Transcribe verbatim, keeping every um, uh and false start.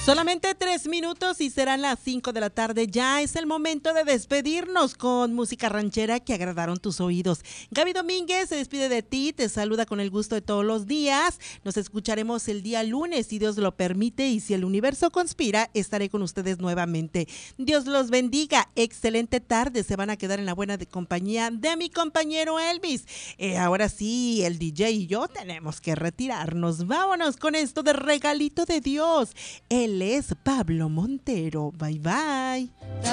Solamente tres minutos y serán las cinco de la tarde. Ya es el momento de despedirnos con música ranchera que agradaron tus oídos. Gaby Domínguez se despide de ti, te saluda con el gusto de todos los días. Nos escucharemos el día lunes, si Dios lo permite, y si el universo conspira, estaré con ustedes nuevamente. Dios los bendiga, excelente tarde. Se van a quedar en la buena de compañía de mi compañero Elvis. Eh, ahora sí, el D J y yo tenemos que retirarnos. Vámonos con esto de regalito de Dios. Él es Pablo Montero. Bye bye.